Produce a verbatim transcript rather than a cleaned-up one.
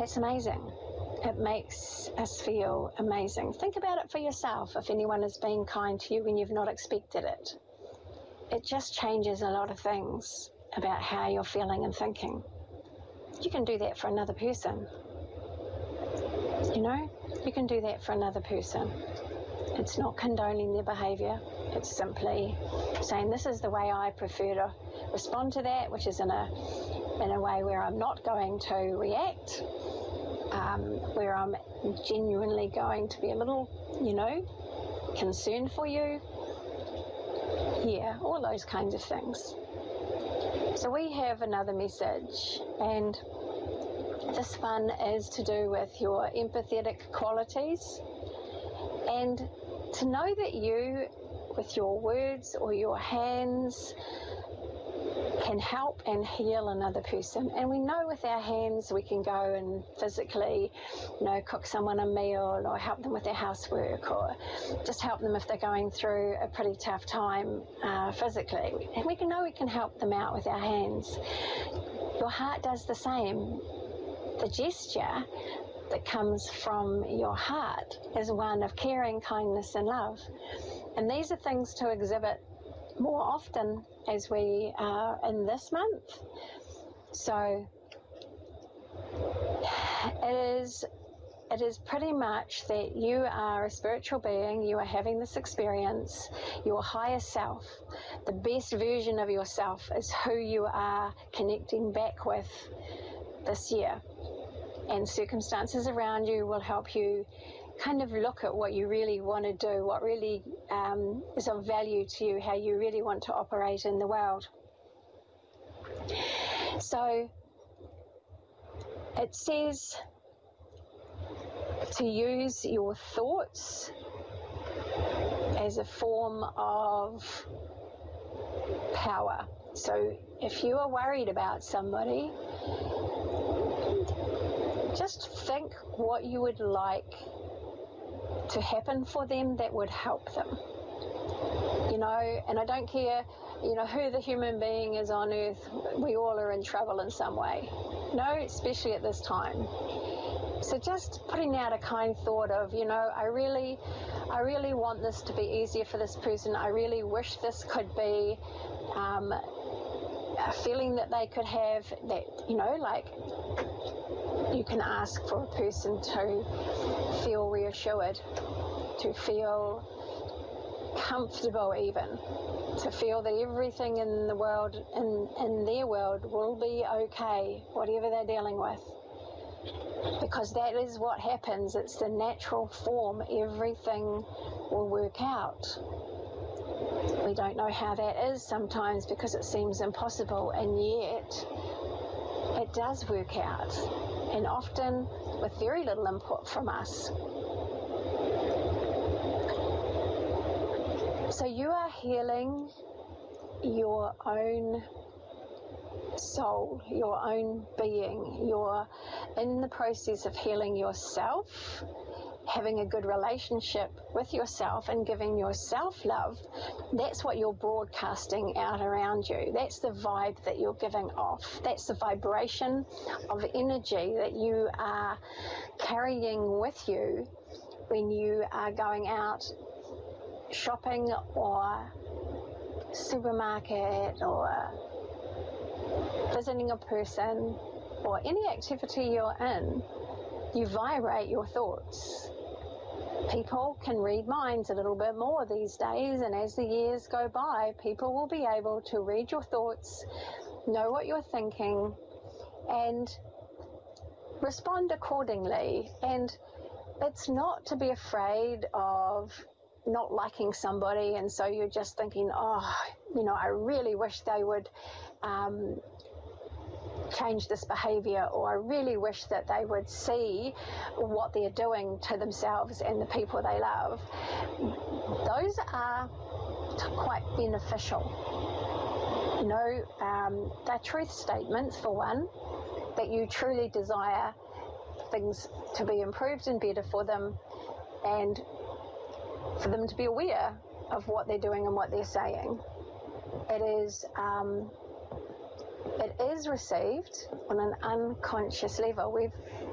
that's amazing. It makes us feel amazing. Think about it for yourself. If anyone has been kind to you when you've not expected it, it just changes a lot of things about how you're feeling and thinking. You can do that for another person. You know, you can do that for another person. It's not condoning their behaviour. It's simply saying, this is the way I prefer to respond to that, which is in a in a way where I'm not going to react, um, where I'm genuinely going to be a little, you know, concerned for you. Yeah, all those kinds of things. So we have another message, and this one is to do with your empathetic qualities, and to know that you, with your words or your hands, can help and heal another person. And we know with our hands we can go and physically, you know, cook someone a meal or help them with their housework, or just help them if they're going through a pretty tough time uh, physically. And we can know we can help them out with our hands. Your heart does the same. The gesture that comes from your heart is one of caring, kindness and love. And these are things to exhibit more often as we are in this month. So it is it is pretty much that you are a spiritual being, you are having this experience, your higher self, the best version of yourself is who you are connecting back with this year. And circumstances around you will help you kind of look at what you really want to do, what really um, is of value to you, how you really want to operate in the world. So it says to use your thoughts as a form of power. So if you are worried about somebody, just think what you would like to happen for them that would help them. You know, and I don't care, you know, who the human being is on earth, we all are in trouble in some way. No, especially at this time. So just putting out a kind thought of, you know, I really, I really want this to be easier for this person. I really wish this could be um, a feeling that they could have that, you know, like you can ask for a person to feel reassured, to feel comfortable even, to feel that everything in the world, in, in their world, will be okay, whatever they're dealing with. Because that is what happens. It's the natural form. Everything will work out. We don't know how that is sometimes because it seems impossible, and yet it does work out, and often with very little input from us. So you are healing your own soul, your own being. You're in the process of healing yourself, having a good relationship with yourself and giving yourself love. That's what you're broadcasting out around you. That's the vibe that you're giving off. That's the vibration of energy that you are carrying with you when you are going out shopping or supermarket or visiting a person or any activity you're in. You vibrate your thoughts. People can read minds a little bit more these days, and as the years go by, people will be able to read your thoughts, know what you're thinking, and respond accordingly. And it's not to be afraid of not liking somebody, and so you're just thinking, oh, you know, I really wish they would um, change this behaviour, or I really wish that they would see what they're doing to themselves and the people they love. Those are quite beneficial. You know, um, they're truth statements, for one, that you truly desire things to be improved and better for them, and for them to be aware of what they're doing and what they're saying. It is um, it is received on an unconscious level. We've